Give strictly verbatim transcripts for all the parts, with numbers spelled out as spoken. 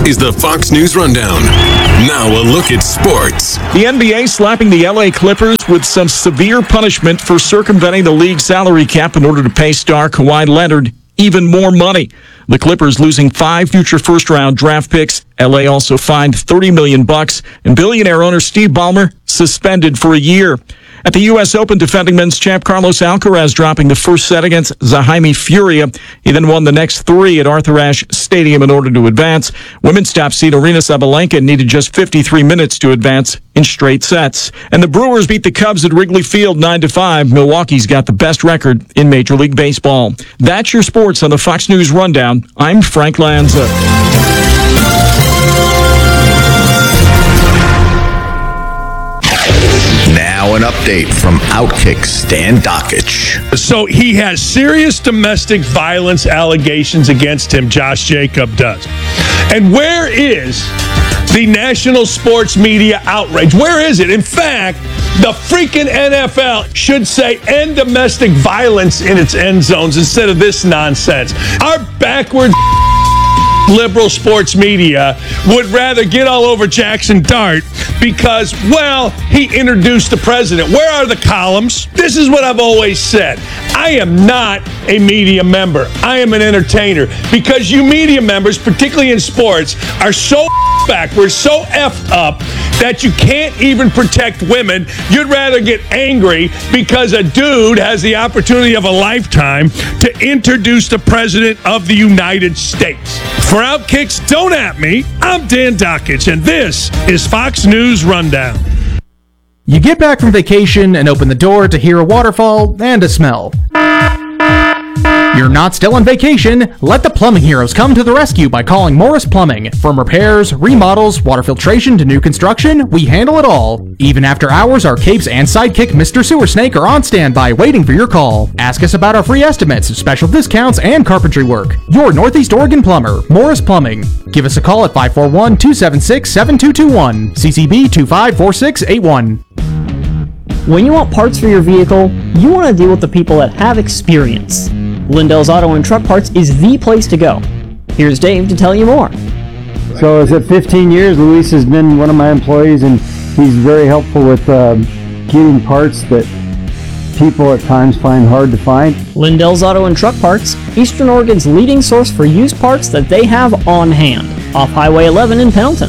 is the Fox News Rundown. Now a look at sports. The N B A slapping the L A Clippers with some severe punishment for circumventing the league salary cap in order to pay star Kawhi Leonard even more money. The Clippers losing five future first-round draft picks. L A also fined thirty million bucks, and billionaire owner Steve Ballmer suspended for a year. At the U S Open, defending men's champ Carlos Alcaraz dropping the first set against Jaime Furia. He then won the next three at Arthur Ashe Stadium in order to advance. Women's top seed Aryna Sabalenka needed just fifty-three minutes to advance in straight sets. And the Brewers beat the Cubs at Wrigley Field nine to five. Milwaukee's got the best record in Major League Baseball. That's your sports on the Fox News Rundown. I'm Frank Lanza. Now an update from Outkick Stan Dakich. So he has serious domestic violence allegations against him, Josh Jacob does. And where is the national sports media outrage? Where is it? In fact, the freaking N F L should say end domestic violence in its end zones instead of this nonsense. Our backwards liberal sports media would rather get all over Jackson Dart because, well, he introduced the president. Where are the columns? This is what I've always said. I am not a media member. I am an entertainer because you media members, particularly in sports, are so backwards, so effed up that you can't even protect women. You'd rather get angry because a dude has the opportunity of a lifetime to introduce the president of the United States. For Outkicks, don't at me. I'm Dan Dakich, and this is Fox News Rundown. You get back from vacation and open the door to hear a waterfall and a smell. You're not still on vacation. Let the plumbing heroes come to the rescue by calling Morris Plumbing. From repairs, remodels, water filtration to new construction, we handle it all. Even after hours, our capes and sidekick Mister Sewer Snake are on standby waiting for your call. Ask us about our free estimates, special discounts, and carpentry work. Your Northeast Oregon plumber, Morris Plumbing. Give us a call at five four one, two seven six, seven two two one, C C B two five four six eight one. When you want parts for your vehicle, you want to deal with the people that have experience. Lindell's Auto and Truck Parts is the place to go. Here's Dave to tell you more. So is it fifteen years? Luis has been one of my employees, and he's very helpful with uh, getting parts that people at times find hard to find. Lindell's Auto and Truck Parts, Eastern Oregon's leading source for used parts that they have on hand, off Highway eleven in Pendleton.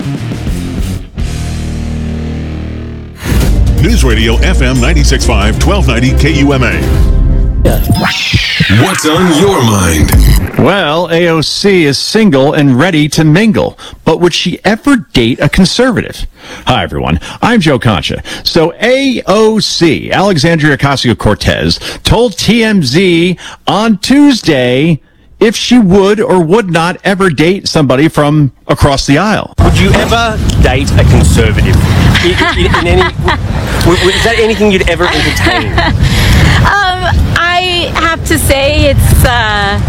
News Radio F M ninety-six point five, twelve ninety K U M A. What's on your mind? Well, A O C is single and ready to mingle, but would she ever date a conservative? Hi, everyone. I'm Joe Concha. So A O C, Alexandria Ocasio-Cortez, told T M Z on Tuesday if she would or would not ever date somebody from across the aisle. Would you ever date a conservative? in, in, in any, w- w- is that anything you'd ever entertain? Um, I have to say it's uh,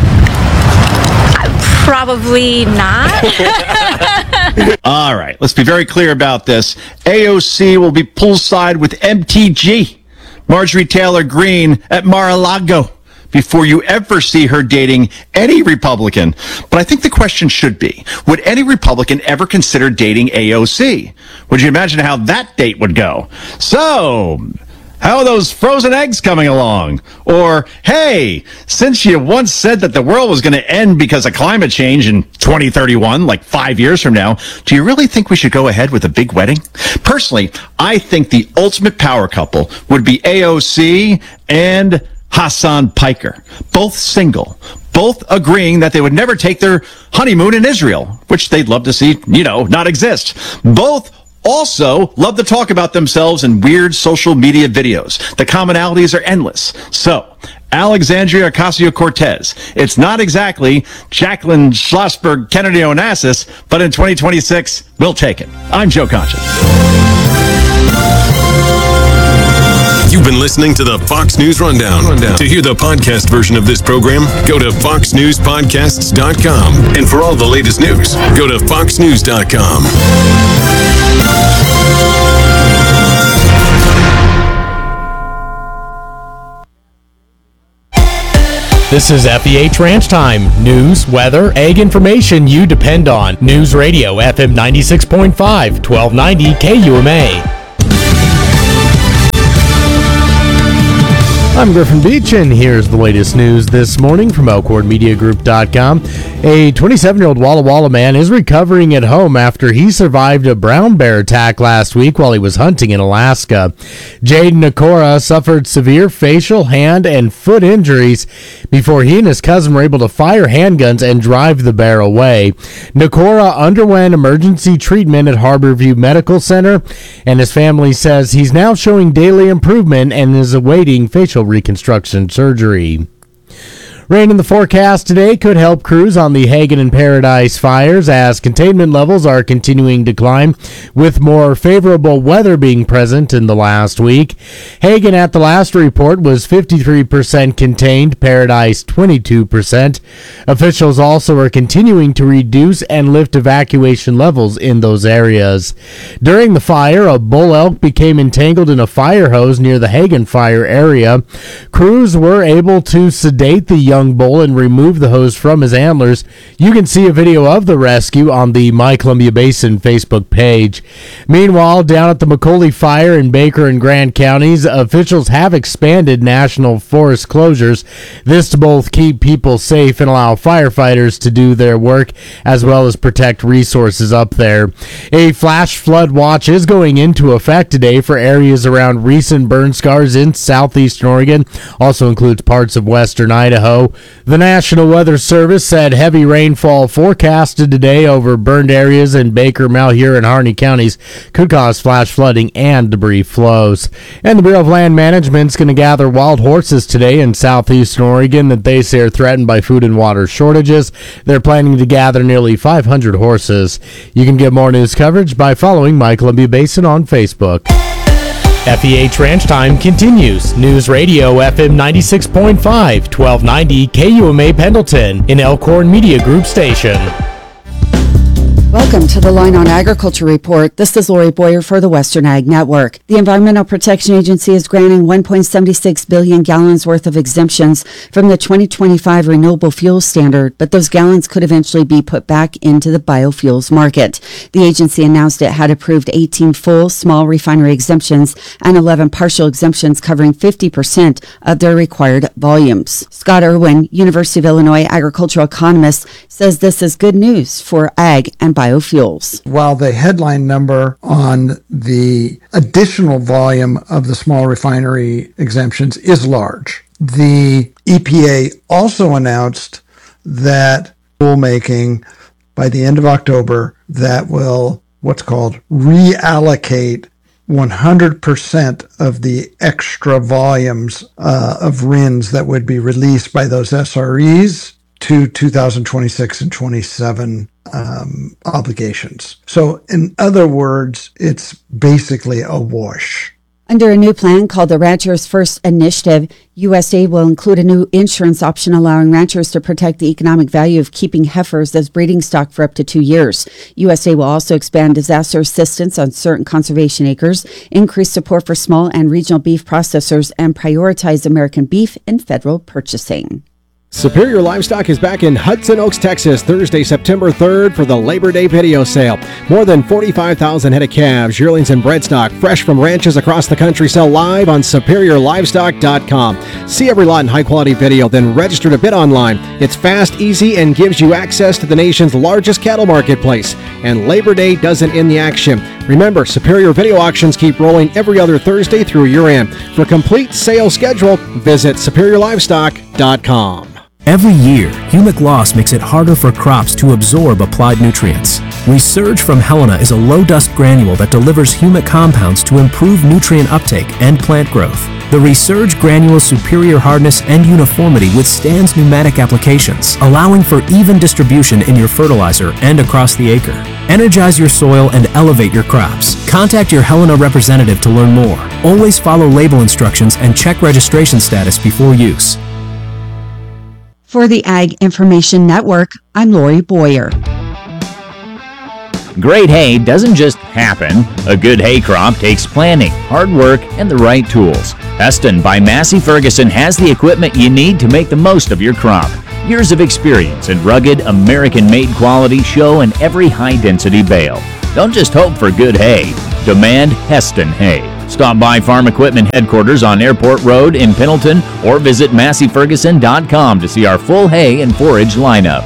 probably not. All right, let's be very clear about this. A O C will be poolside with M T G, Marjorie Taylor Greene at Mar-a-Lago, before you ever see her dating any Republican. But I think the question should be, would any Republican ever consider dating A O C? Would you imagine how that date would go? So, how are those frozen eggs coming along? Or, hey, since you once said that the world was going to end because of climate change in twenty thirty-one, like five years from now, do you really think we should go ahead with a big wedding? Personally, I think the ultimate power couple would be A O C and Hassan Piker, both single, both agreeing that they would never take their honeymoon in Israel, which they'd love to see, you know, not exist. Both also love to talk about themselves in weird social media videos. The commonalities are endless. So, Alexandria Ocasio-Cortez, it's not exactly Jacqueline Schlossberg Kennedy Onassis, but in twenty twenty-six, we'll take it. I'm Joe Concha. You've been listening to the Fox News Rundown. Rundown. To hear the podcast version of this program, go to fox news podcasts dot com. And for all the latest news, go to fox news dot com. This is F E H Ranch Time. News, weather, ag information you depend on. News Radio F M ninety-six point five, twelve ninety K U M A. I'm Griffin Beach, and here's the latest news this morning from Elkhorn Media Group dot com. A twenty-seven-year-old Walla Walla man is recovering at home after he survived a brown bear attack last week while he was hunting in Alaska. Jade Nakora suffered severe facial, hand, and foot injuries before he and his cousin were able to fire handguns and drive the bear away. Nakora underwent emergency treatment at Harborview Medical Center, and his family says he's now showing daily improvement and is awaiting facial reconstruction surgery. Rain in the forecast today could help crews on the Hagen and Paradise fires as containment levels are continuing to climb, with more favorable weather being present in the last week. Hagen at the last report was fifty-three percent contained, Paradise twenty-two percent. Officials also are continuing to reduce and lift evacuation levels in those areas. During the fire, a bull elk became entangled in a fire hose near the Hagen fire area. Crews were able to sedate the young bull and remove the hose from his antlers. You can see a video of the rescue on the My Columbia Basin Facebook page. Meanwhile, down at the McCauley Fire in Baker and Grant counties, officials have expanded national forest closures. This to both keep people safe and allow firefighters to do their work, as well as protect resources up there. A flash flood watch is going into effect today for areas around recent burn scars in southeastern Oregon. Also includes parts of western Idaho. The National Weather Service said heavy rainfall forecasted today over burned areas in Baker, Malheur, and Harney counties could cause flash flooding and debris flows. And the Bureau of Land Management is going to gather wild horses today in southeastern Oregon that they say are threatened by food and water shortages. They're planning to gather nearly five hundred horses. You can get more news coverage by following My Columbia Basin on Facebook. F E H Ranch Time continues. News Radio F M ninety-six point five, twelve ninety K U M A Pendleton, an Elkhorn Media Group station. Welcome to the Line on Agriculture Report. This is Lori Boyer for the Western Ag Network. The Environmental Protection Agency is granting one point seven six billion gallons worth of exemptions from the twenty twenty-five Renewable Fuels Standard, but those gallons could eventually be put back into the biofuels market. The agency announced it had approved eighteen full small refinery exemptions and eleven partial exemptions covering fifty percent of their required volumes. Scott Irwin, University of Illinois agricultural economist, says this is good news for ag and biofuels. While the headline number on the additional volume of the small refinery exemptions is large, the E P A also announced that rulemaking by the end of October that will what's called reallocate one hundred percent of the extra volumes uh, of R I Ns that would be released by those S R Es to two thousand twenty-six and twenty-seven um, obligations. So in other words, it's basically a wash. Under a new plan called the Ranchers First Initiative, U S A I D will include a new insurance option allowing ranchers to protect the economic value of keeping heifers as breeding stock for up to two years. U S A I D will also expand disaster assistance on certain conservation acres, increase support for small and regional beef processors, and prioritize American beef in federal purchasing. Superior Livestock is back in Hudson Oaks, Texas, Thursday, September third for the Labor Day video sale. More than forty-five thousand head of calves, yearlings, and bred stock, fresh from ranches across the country, sell live on superior livestock dot com. See every lot in high-quality video, then register to bid online. It's fast, easy, and gives you access to the nation's largest cattle marketplace. And Labor Day doesn't end the action. Remember, Superior video auctions keep rolling every other Thursday through year-end. For a complete sales schedule, visit superior livestock dot com. Every year, humic loss makes it harder for crops to absorb applied nutrients. Resurge from Helena is a low-dust granule that delivers humic compounds to improve nutrient uptake and plant growth. The Resurge granule's superior hardness and uniformity withstands pneumatic applications, allowing for even distribution in your fertilizer and across the acre. Energize your soil and elevate your crops. Contact your Helena representative to learn more. Always follow label instructions and check registration status before use. For the Ag Information Network, I'm Lori Boyer. Great hay doesn't just happen. A good hay crop takes planning, hard work, and the right tools. Heston by Massey Ferguson has the equipment you need to make the most of your crop. Years of experience and rugged, American-made quality show in every high-density bale. Don't just hope for good hay. Demand Heston hay. Stop by Farm Equipment Headquarters on Airport Road in Pendleton or visit Massey Ferguson dot com to see our full hay and forage lineup.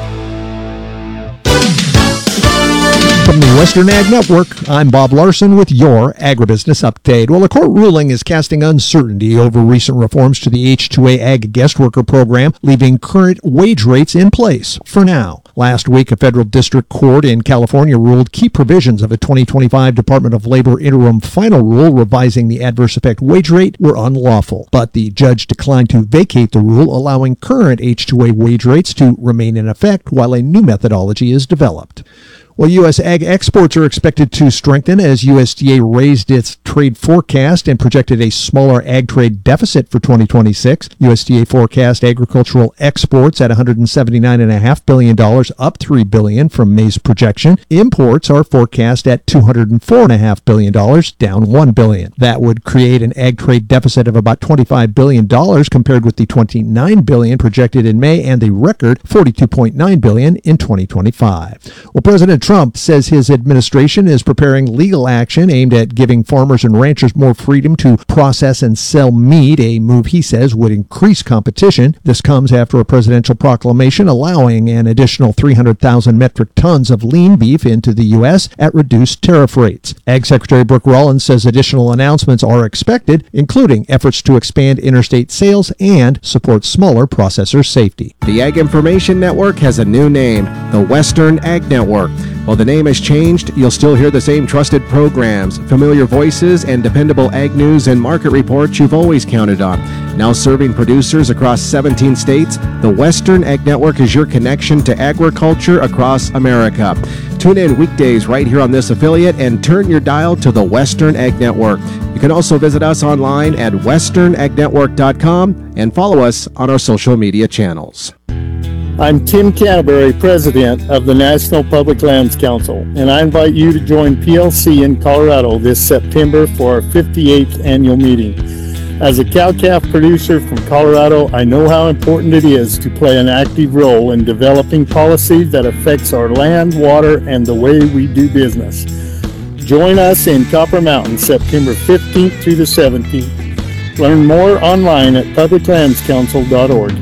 From the Western Ag Network, I'm Bob Larson with your Agribusiness Update. Well, a court ruling is casting uncertainty over recent reforms to the H two A Ag Guest Worker Program, leaving current wage rates in place for now. Last week, a federal district court in California ruled key provisions of a twenty twenty-five Department of Labor interim final rule revising the adverse effect wage rate were unlawful. But the judge declined to vacate the rule, allowing current H two A wage rates to remain in effect while a new methodology is developed. Well, U S ag exports are expected to strengthen as U S D A raised its trade forecast and projected a smaller ag trade deficit for twenty twenty-six. U S D A forecast agricultural exports at one hundred seventy-nine point five billion dollars, up three billion dollars from May's projection. Imports are forecast at two hundred four point five billion dollars, down one billion dollars. That would create an ag trade deficit of about twenty-five billion dollars compared with the twenty-nine billion dollars projected in May and the record forty-two point nine billion dollars in twenty twenty-five. Well, President Trump says his administration is preparing legal action aimed at giving farmers and ranchers more freedom to process and sell meat, a move he says would increase competition. This comes after a presidential proclamation allowing an additional three hundred thousand metric tons of lean beef into the U S at reduced tariff rates. Ag Secretary Brooke Rollins says additional announcements are expected, including efforts to expand interstate sales and support smaller processor safety. The Ag Information Network has a new name, the Western Ag Network. While the name has changed, you'll still hear the same trusted programs, familiar voices, and dependable ag news and market reports you've always counted on. Now serving producers across seventeen states, the Western Ag Network is your connection to agriculture across America. Tune in weekdays right here on this affiliate and turn your dial to the Western Ag Network. You can also visit us online at western ag network dot com and follow us on our social media channels. I'm Tim Canterbury, President of the National Public Lands Council, and I invite you to join P L C in Colorado this September for our fifty-eighth annual meeting. As a cow-calf producer from Colorado, I know how important it is to play an active role in developing policy that affects our land, water, and the way we do business. Join us in Copper Mountain September fifteenth through the seventeenth. Learn more online at public lands council dot org.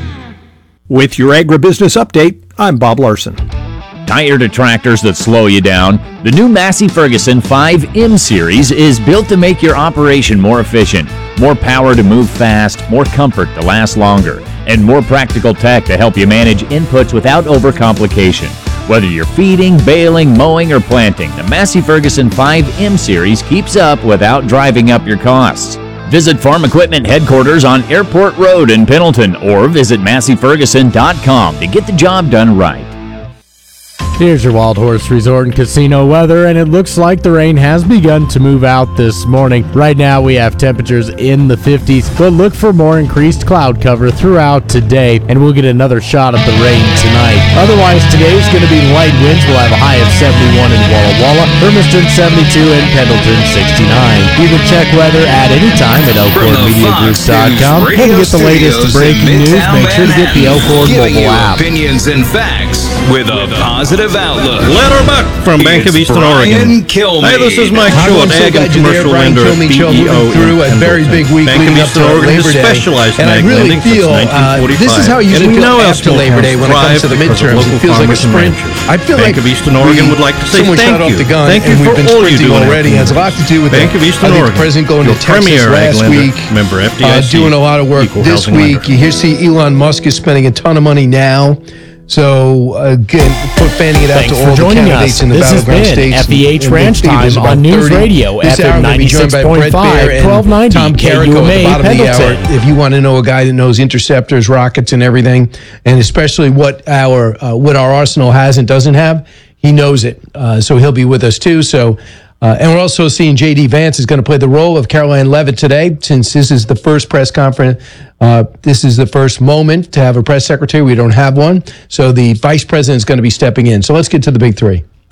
With your agribusiness update, I'm Bob Larson. Tired of tractors that slow you down? The new Massey Ferguson five M Series is built to make your operation more efficient, more power to move fast, more comfort to last longer, and more practical tech to help you manage inputs without overcomplication. Whether you're feeding, baling, mowing, or planting, the Massey Ferguson five M Series keeps up without driving up your costs. Visit Farm Equipment Headquarters on Airport Road in Pendleton or visit Massey Ferguson dot com to get the job done right. Here's your Wild Horse Resort and Casino weather, and it looks like the rain has begun to move out this morning. Right now we have temperatures in the fifties, but look for more increased cloud cover throughout today, and we'll get another shot of the rain tonight. Otherwise, today's going to be light winds. We'll have a high of seventy-one in Walla Walla, Hermiston seventy-two, and Pendleton sixty-nine. You can check weather at any time at elkhorn media group dot com. And to get the latest breaking news, make sure to get the Elkhorn mobile app. Opinions and facts with a positive outlook. Letter Buck from Bank of Eastern Oregon. Hey, this is Mike Short, Ag and Commercial Lender at B E O through a very big week Bank of leading up Eastern to Oregon Labor has Day, specialized in and I ag really lending since feel uh, nineteen forty-five. this is how you And usually we feel know after Labor Day when it comes to the midterms. It feels like a sprint. I feel Bank like of Eastern Oregon we, would like to say someone thank shot off you. the gun, Thank you and for we've been all you sprinting do in already. It has a lot to do with Bank the, of Eastern I think Oregon. the president going to Your Texas premier ag last lender, week, member F D I C, uh, doing a lot of work equal this housing week. lender. You hear, see Elon Musk is spending a ton of money now. So, again, put fanning it out Thanks to for all the joining candidates us. in the This has battleground been states. F E H and- Ranch and Time there's about on News thirty. Radio, This F M hour we'll be joined by Brett ninety-six point five, Baer and twelve ninety, Tom Carrico at the bottom of the hour. Pendleton. If you want to know a guy that knows interceptors, rockets, and everything, and especially what our uh, what our arsenal has and doesn't have, he knows it. Uh, so he'll be with us too. So. Uh, and we're also seeing J D Vance is going to play the role of Caroline Leavitt today, since this is the first press conference. Uh, this is the first moment to have a press secretary. We don't have one. So the vice president is going to be stepping in. So let's get to the big three.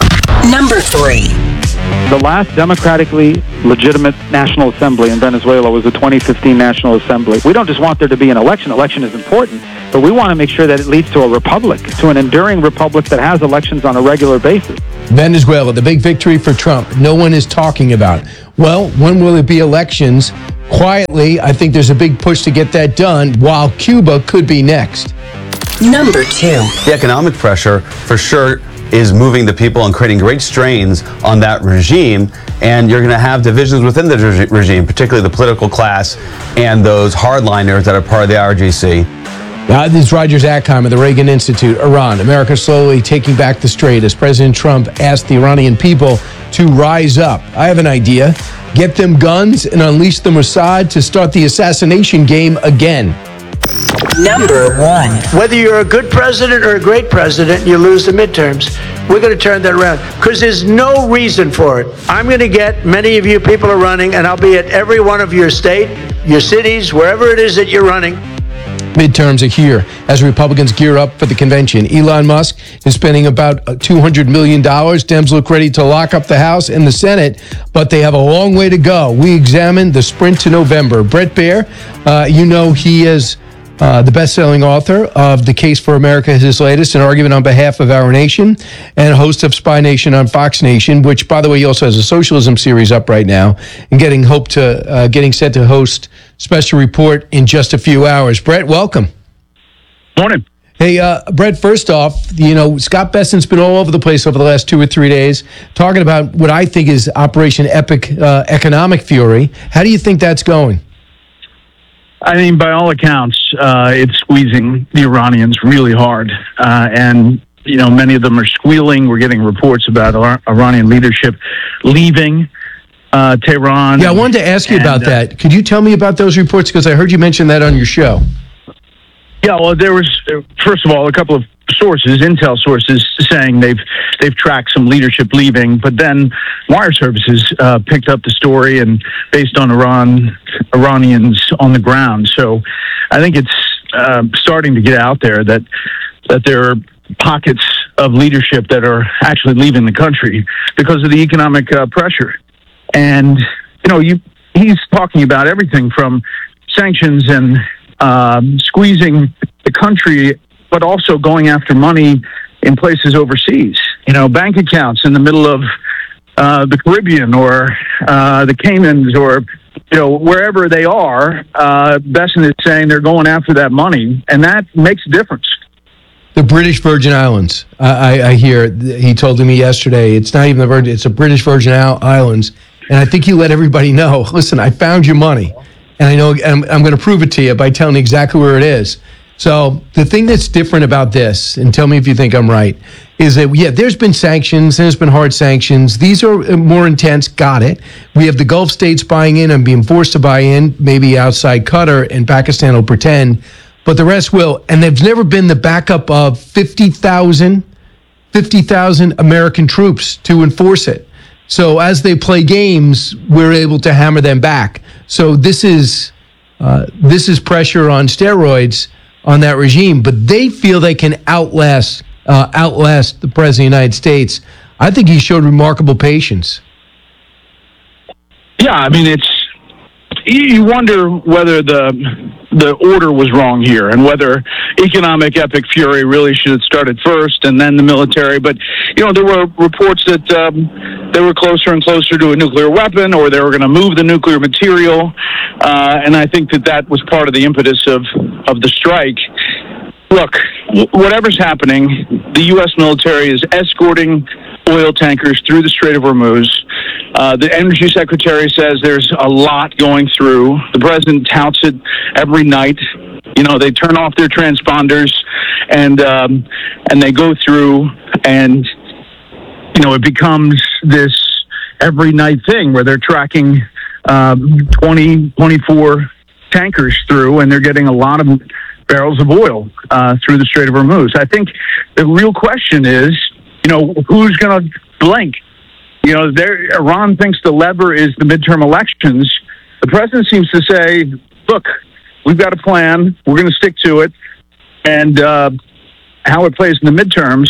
Number three. The last democratically legitimate National Assembly in Venezuela was the twenty fifteen National Assembly. We don't just want there to be an election. Election is important, but we want to make sure that it leads to a republic, to an enduring republic that has elections on a regular basis. Venezuela, the big victory for Trump. No one is talking about. Well, when will it be elections? Quietly, I think there's a big push to get that done, while Cuba could be next. Number two. The economic pressure, for sure, is moving the people and creating great strains on that regime. And you're going to have divisions within the reg- regime, particularly the political class and those hardliners that are part of the I R G C. Uh, this is Roger Zakheim of the Reagan Institute. Iran, America slowly taking back the strait as President Trump asked the Iranian people to rise up. I have an idea. Get them guns and unleash the Mossad to start the assassination game again. Number one. Whether you're a good president or a great president, you lose the midterms. We're going to turn that around because there's no reason for it. I'm going to get many of you people are running, and I'll be at every one of your state, your cities, wherever it is that you're running. Midterms are here as Republicans gear up for the convention. Elon Musk is spending about two hundred million dollars. Dems look ready to lock up the House and the Senate, but they have a long way to go. We examine the sprint to November. Bret Baier, uh, you know he is uh, the best-selling author of The Case for America, his latest, an argument on behalf of our nation, and host of Spy Nation on Fox Nation, which, by the way, he also has a socialism series up right now, and getting hope to uh, getting set to host Special Report in just a few hours. Bret, welcome. Morning. Hey, uh, Bret, first off, you know, Scott Bessent's been all over the place over the last two or three days talking about what I think is Operation Epic uh, Economic Fury. How do you think that's going? I mean, by all accounts, uh, it's squeezing the Iranians really hard. Uh, and, you know, many of them are squealing. We're getting reports about Ar- Iranian leadership leaving uh, Tehran. Yeah, I wanted to ask you and, about uh, that. Could you tell me about those reports? Because I heard you mention that on your show. Yeah, well, there was, uh, first of all, a couple of sources, intel sources, saying they've they've tracked some leadership leaving, but then wire services uh, picked up the story and based on Iran Iranians on the ground. So I think it's uh, starting to get out there that that there are pockets of leadership that are actually leaving the country because of the economic uh, pressure. And you know, you he's talking about everything from sanctions and Um, squeezing the country, but also going after money in places overseas. You know, bank accounts in the middle of uh, the Caribbean or uh, the Caymans or, you know, wherever they are. Uh, Bessent is saying they're going after that money, and that makes a difference. The British Virgin Islands, I, I, I hear, he told me yesterday, it's not even the Virgin, it's the British Virgin Islands. And I think he let everybody know, listen, I found your money. And I know I'm, I'm going to prove it to you by telling you exactly where it is. So the thing that's different about this, and tell me if you think I'm right, is that, yeah, there's been sanctions, there's been hard sanctions. These are more intense, got it. We have the Gulf states buying in and being forced to buy in, maybe outside Qatar, and Pakistan will pretend, but the rest will. And there's never been the backup of fifty thousand, fifty thousand American troops to enforce it. So as they play games, we're able to hammer them back. So this is uh, this is pressure on steroids on that regime, but they feel they can outlast uh, outlast the president of the United States. I think he showed remarkable patience. Yeah, I mean, it's you wonder whether the the order was wrong here and whether economic epic fury really should have started first and then the military. But, you know, there were reports that um, they were closer and closer to a nuclear weapon or they were going to move the nuclear material. Uh, and I think that that was part of the impetus of, of the strike. Look, whatever's happening, the U S military is escorting oil tankers through the Strait of Hormuz. Uh, the Energy Secretary says there's a lot going through. The president touts it every night. You know, they turn off their transponders and um, and they go through and, you know, it becomes this every night thing where they're tracking um, twenty, twenty-four tankers through and they're getting a lot of barrels of oil uh, through the Strait of Hormuz. I think the real question is, you know, who's going to blink? You know, Iran thinks the lever is the midterm elections. The president seems to say, look, we've got a plan. We're going to stick to it. And uh, how it plays in the midterms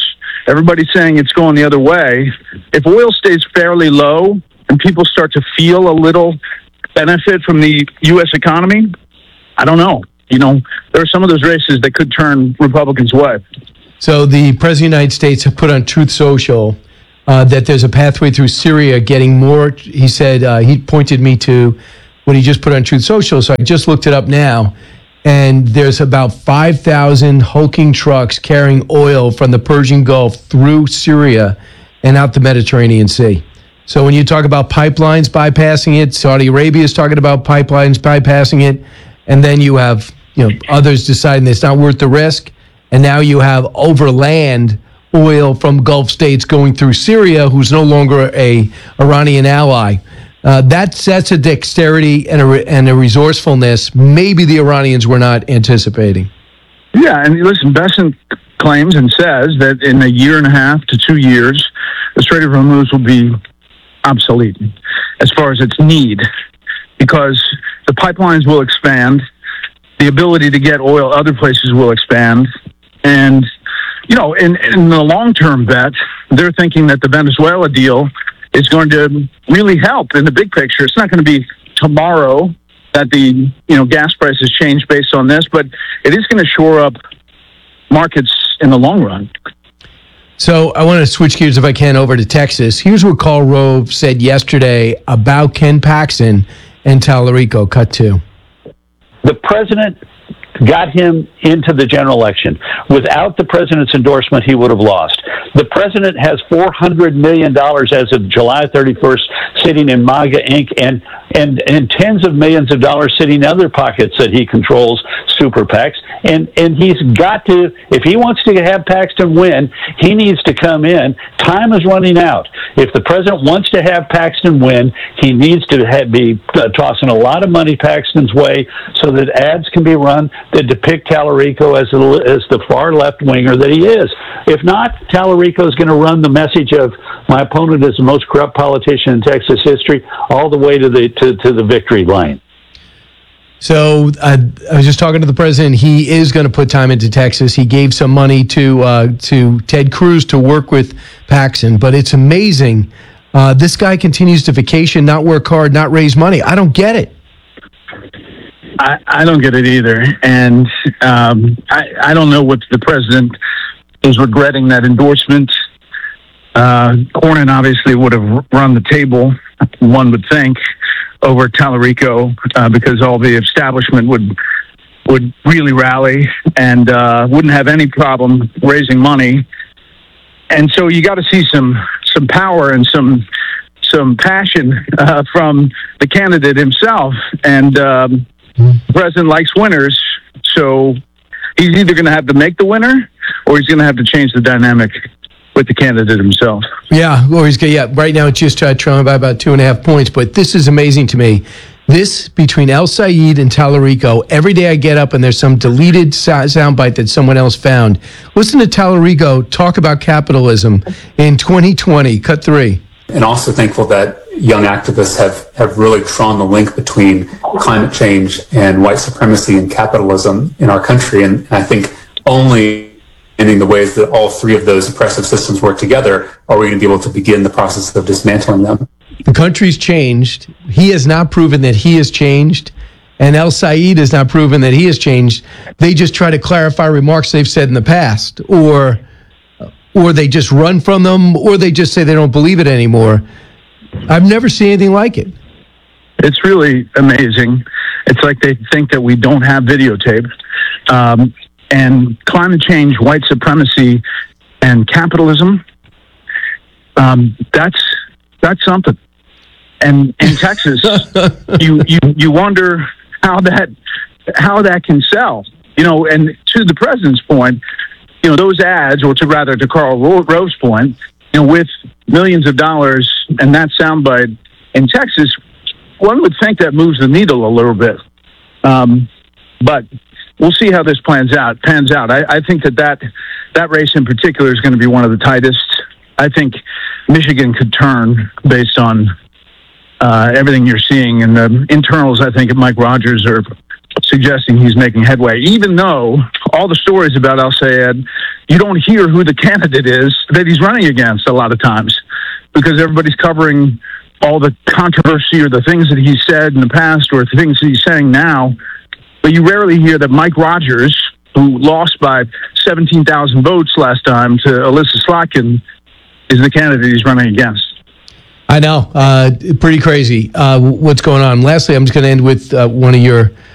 everybody's saying it's going the other way. If oil stays fairly low and people start to feel a little benefit from the U S economy, I don't know. You know, there are some of those races that could turn Republicans' way. So the President of the United States have put on Truth Social uh, that there's a pathway through Syria getting more. He said, uh, he pointed me to what he just put on Truth Social. So I just looked it up now. And there's about five thousand hulking trucks carrying oil from the Persian Gulf through Syria and out the Mediterranean Sea. So when you talk about pipelines bypassing it, Saudi Arabia is talking about pipelines bypassing it. And then you have, you know, others deciding it's not worth the risk. And now you have overland oil from Gulf states going through Syria, who's no longer a Iranian ally. Uh, that, that's a dexterity and a, and a resourcefulness maybe the Iranians were not anticipating. Yeah, and listen, Bessent claims and says that in a year and a half to two years, the Strait of Hormuz will be obsolete as far as its need, because the pipelines will expand, the ability to get oil other places will expand, and, you know, in, in the long-term bet, they're thinking that the Venezuela deal is going to really help in the big picture. It's not going to be tomorrow that the, you know, gas prices change based on this, but it is going to shore up markets in the long run. So I want to switch gears, if I can, over to Texas. Here's what Karl Rove said yesterday about Ken Paxton and Tallarico. Cut two. The president got him into the general election. Without the president's endorsement, he would have lost. The president has four hundred million dollars as of July thirty-first sitting in MAGA Incorporated and, and, and tens of millions of dollars sitting in other pockets that he controls, super PACs. And, and he's got to, if he wants to have Paxton win, he needs to come in. Time is running out. If the president wants to have Paxton win, he needs to have, be uh, tossing a lot of money Paxton's way so that ads can be run that depict Tallarico as, a, as the far left winger that he is. If not, Tallarico is going to run the message of my opponent is the most corrupt politician in Texas history all the way to the to, to the victory lane. So uh, I was just talking to the president. He is going to put time into Texas. He gave some money to uh, to Ted Cruz to work with Paxton. But it's amazing. Uh, this guy continues to vacation, not work hard, not raise money. I don't get it. I, I don't get it either. And um, I, I don't know what the president is regretting that endorsement. Uh, Cornyn obviously would have run the table, one would think, over Tallarico uh, because all the establishment would would really rally and uh, wouldn't have any problem raising money. And so you got to see some some power and some some passion uh, from the candidate himself. And um, the president likes winners, so he's either going to have to make the winner or he's going to have to change the dynamic with the candidate himself. Yeah, or he's yeah. Right now, it's just uh, trailing by about two and a half points. But this is amazing to me. This between El Sayed and Tallarico. Every day I get up and there's some deleted soundbite that someone else found. Listen to Tallarico talk about capitalism in twenty twenty. Cut three. And also thankful that young activists have, have really drawn the link between climate change and white supremacy and capitalism in our country. And, and I think only in the ways that all three of those oppressive systems work together are we going to be able to begin the process of dismantling them. The country's changed. He has not proven that he has changed. And El Sayed has not proven that he has changed. They just try to clarify remarks they've said in the past, or or they just run from them, or they just say they don't believe it anymore. I've never seen anything like it. It's really amazing. It's like they think that we don't have videotape. Um, and climate change, white supremacy, and capitalism, um, that's that's something. And in Texas, you, you you wonder how that how that can sell. You know, and to the president's point, you know, those ads, or to rather to Karl Rove's point, you know, with millions of dollars and that soundbite in Texas, one would think that moves the needle a little bit. Um, but we'll see how this plans out. Pans out. I, I think that, that that race in particular is going to be one of the tightest. I think Michigan could turn based on uh, everything you're seeing, and the internals, I think, at Mike Rogers are suggesting he's making headway, even though all the stories about Al-Sayed, you don't hear who the candidate is that he's running against a lot of times, because everybody's covering all the controversy or the things that he said in the past or the things that he's saying now. But you rarely hear that Mike Rogers, who lost by seventeen thousand votes last time to Alyssa Slotkin, is the candidate he's running against. I know. Uh, pretty crazy uh, what's going on. Lastly, I'm just going to end with uh, one of your